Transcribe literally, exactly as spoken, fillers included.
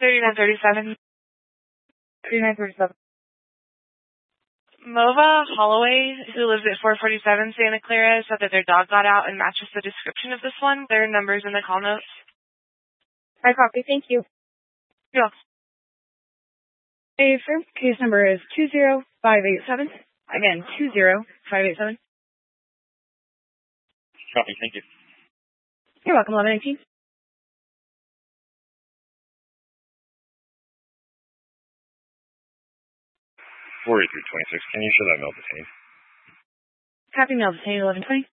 thirty-nine thirty-seven. thirty-nine thirty-seven. Mova Holloway, who lives at four forty-seven Santa Clara, said that their dog got out and matches the description of this one. Their number's in the call notes. I copy. Thank you. You're welcome. Hey, firm case number is two zero five eight seven. Again, two zero five eight seven. Copy. Thank you. You're welcome. eleven eighteen. four eight three two six. Can you show that mail detained? Copy mail detained eleven twenty.